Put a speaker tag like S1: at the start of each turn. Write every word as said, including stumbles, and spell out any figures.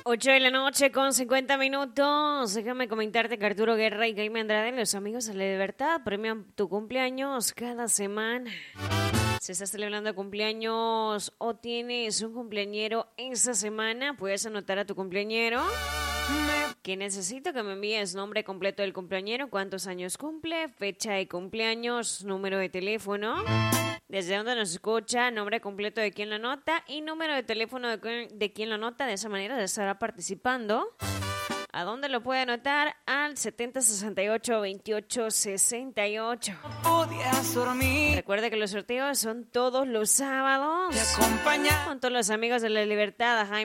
S1: ocho de la noche con cincuenta minutos. Déjame comentarte que Arturo Guerra y Jaime Andrade, los amigos de la libertad, premian tu cumpleaños cada semana. Si estás celebrando cumpleaños o tienes un cumpleañero esta semana, puedes anotar a tu cumpleañero. Que necesito que me envíes nombre completo del cumpleañero, cuántos años cumple, fecha de cumpleaños, número de teléfono, desde dónde nos escucha, nombre completo de quien lo anota y número de teléfono de, de quien lo anota. De esa manera estará participando. ¿A dónde lo puede anotar? Al setenta sesenta y ocho veintiocho sesenta y ocho. Recuerda que los sorteos son todos los sábados. Con todos los amigos de la libertad. Jaime